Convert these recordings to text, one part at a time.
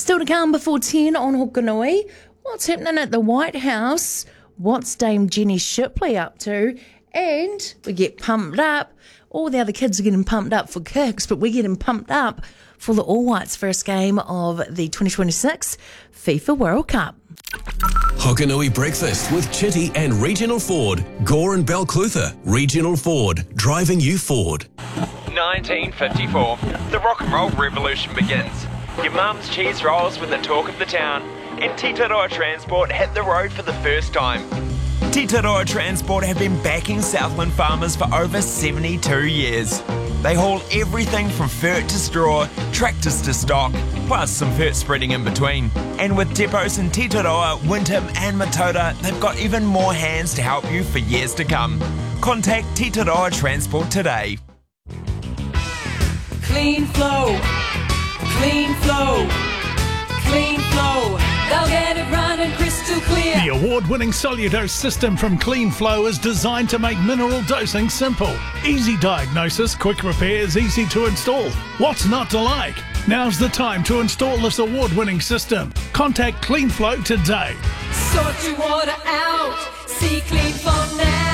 Still to come before 10 on Hokanui. What's happening at the White House? What's Dame Jenny Shipley up to? And we get pumped up. All the other kids are getting pumped up for kicks, but we're getting pumped up for the All Whites' first game of the 2026 FIFA World Cup. Hokanui Breakfast with Chitty and Regional Ford. Gore and Balclutha. Regional Ford. Driving you forward. 1954. The rock and roll revolution begins. Your mum's cheese rolls were the talk of the town, and Titaroa Transport hit the road for the first time. Titaroa Transport have been backing Southland farmers for over 72 years. They haul everything from fert to straw, tractors to stock, plus some fert spreading in between. And with depots in Titaroa, Winton and Matoda, they've got even more hands to help you for years to come. Contact Titaroa Transport today. Clean flow, clean flow, clean flow. They'll get it running crystal clear. The award-winning Soludose system from Clean Flow is designed to make mineral dosing simple. Easy diagnosis, quick repairs, easy to install. What's not to like? Now's the time to install this award-winning system. Contact Clean Flow today. Sort your water out. See Clean Flow now.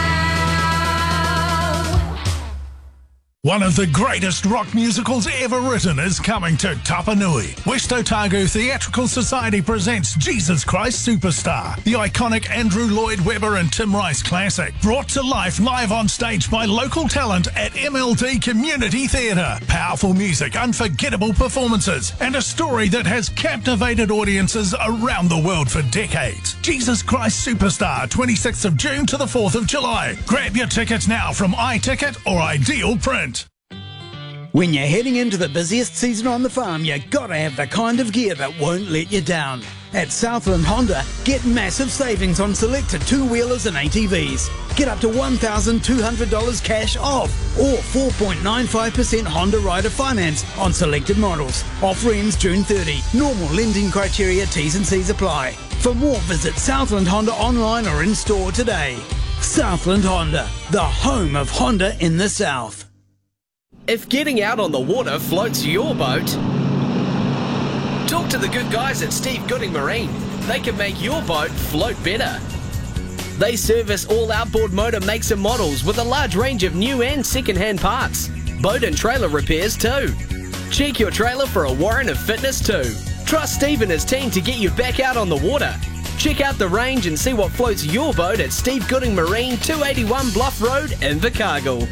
One of the greatest rock musicals ever written is coming to Tapanui. West Otago Theatrical Society presents Jesus Christ Superstar, the iconic Andrew Lloyd Webber and Tim Rice classic, brought to life live on stage by local talent at MLD Community Theatre. Powerful music, unforgettable performances, and a story that has captivated audiences around the world for decades. Jesus Christ Superstar, 26th of June to the 4th of July. Grab your tickets now from iTicket or Ideal Print. When you're heading into the busiest season on the farm, you gotta have the kind of gear that won't let you down. At Southland Honda, get massive savings on selected two-wheelers and ATVs. Get up to $1,200 cash off or 4.95% Honda Rider finance on selected models. Offer ends June 30. Normal lending criteria, T's and C's apply. For more, visit Southland Honda online or in store today. Southland Honda, the home of Honda in the South. If getting out on the water floats your boat, talk to the good guys at Steve Gooding Marine. They can make your boat float better. They service all outboard motor makes and models with a large range of new and second-hand parts. Boat and trailer repairs too. Check your trailer for a warrant of fitness too. Trust Steve and his team to get you back out on the water. Check out the range and see what floats your boat at Steve Gooding Marine, 281 Bluff Road in Invercargill.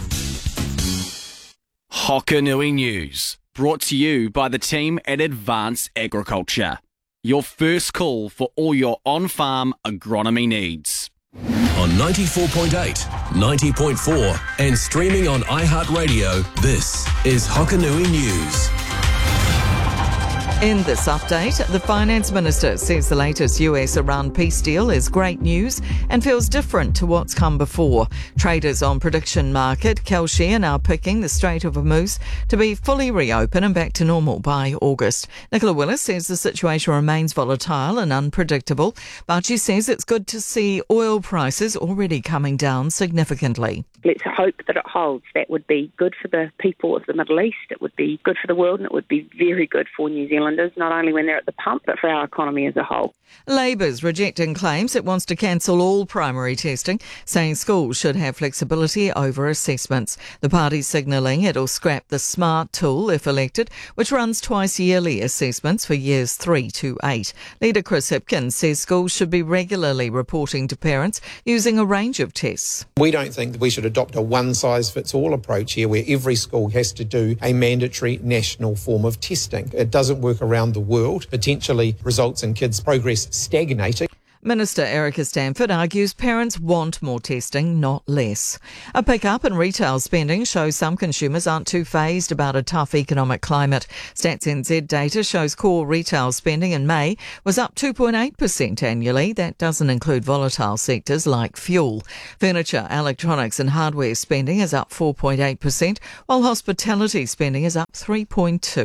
Hokanui News, brought to you by the team at Advanced Agriculture. Your first call for all your on-farm agronomy needs. On 94.8, 90.4 and streaming on iHeartRadio, this is Hokanui News. In this update, the Finance Minister says the latest US-Iran peace deal is great news and feels different to what's come before. Traders on prediction market Kalshi are now picking the Strait of Hormuz to be fully reopened and back to normal by August. Nicola Willis says the situation remains volatile and unpredictable, but she says it's good to see oil prices already coming down significantly. Let's hope that it holds. That would be good for the people of the Middle East, it would be good for the world, and it would be very good for New Zealanders, not only when they're at the pump, but for our economy as a whole. Labor's rejecting claims it wants to cancel all primary testing, saying schools should have flexibility over assessments. The party's signalling it'll scrap the SMART tool if elected, which runs twice yearly assessments for years 3 to 8. Leader Chris Hipkins says schools should be regularly reporting to parents using a range of tests. We don't think that we should adopt a one-size-fits-all approach here where every school has to do a mandatory national form of testing. It doesn't work around the world, potentially results in kids' progress stagnating. Minister Erica Stanford argues parents want more testing, not less. A pick-up in retail spending shows some consumers aren't too fazed about a tough economic climate. Stats NZ data shows core retail spending in May was up 2.8% annually. That doesn't include volatile sectors like fuel. Furniture, electronics and hardware spending is up 4.8%, while hospitality spending is up 3.2%.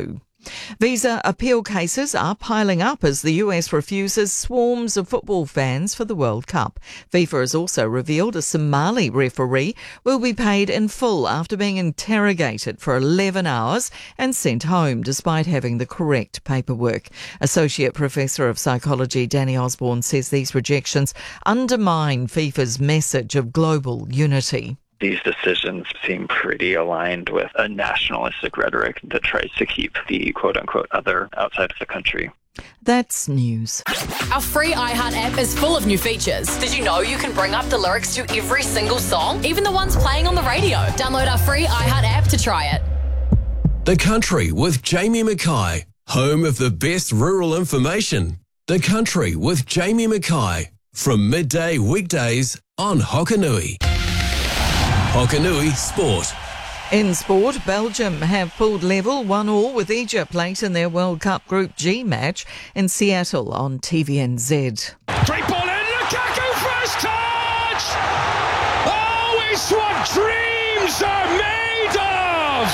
Visa appeal cases are piling up as the US refuses swarms of football fans for the World Cup. FIFA has also revealed a Somali referee will be paid in full after being interrogated for 11 hours and sent home despite having the correct paperwork. Associate Professor of Psychology Danny Osborne says these rejections undermine FIFA's message of global unity. These decisions seem pretty aligned with a nationalistic rhetoric that tries to keep the quote-unquote other outside of the country. That's news. Our free iHeart app is full of new features. Did you know you can bring up the lyrics to every single song, even the ones playing on the radio? Download our free iHeart app to try it. The Country with Jamie Mackay, home of the best rural information. The Country with Jamie Mackay, from midday weekdays on Hokanui. Hokanui Sport. In sport, Belgium have pulled level 1-1 with Egypt late in their World Cup Group G match in Seattle on TVNZ. Great ball in, Lukaku first touch! Oh, it's what dreams are made of!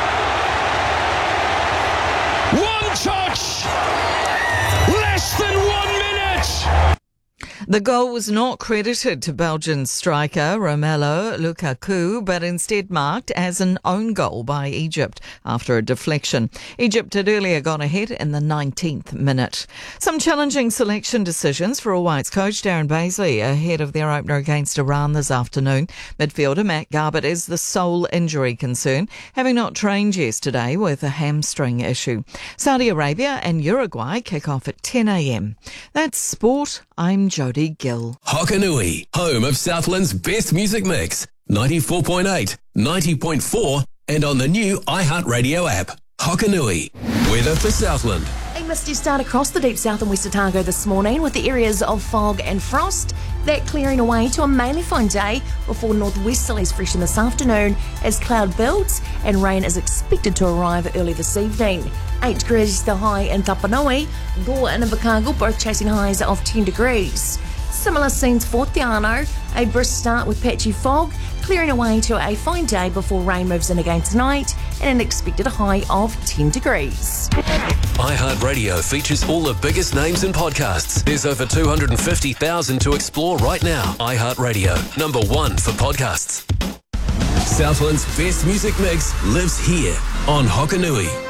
One touch, less than 1 minute! The goal was not credited to Belgian striker Romelu Lukaku, but instead marked as an own goal by Egypt after a deflection. Egypt had earlier gone ahead in the 19th minute. Some challenging selection decisions for All Whites coach Darren Bazley ahead of their opener against Iran this afternoon. Midfielder Matt Garbutt is the sole injury concern, having not trained yesterday with a hamstring issue. Saudi Arabia and Uruguay kick off at 10 a.m. That's sport. I'm Jody Gill. Hokanui, home of Southland's best music mix. 94.8, 90.4 and on the new iHeartRadio app. Hokanui, weather for Southland. A misty start across the deep south and west Otago this morning with the areas of fog and frost. That clearing away to a mainly fine day before northwesterlies freshen this afternoon as cloud builds and rain is expected to arrive early this evening. 8 degrees the high in Tapanui, Gore and Invercargill both chasing highs of 10 degrees. Similar scenes for Te Anau, a brisk start with patchy fog, clearing away to a fine day before rain moves in again tonight and an expected high of 10 degrees. iHeartRadio features all the biggest names in podcasts. There's over 250,000 to explore right now. iHeartRadio, #1 for podcasts. Southland's best music mix lives here on Hokanui.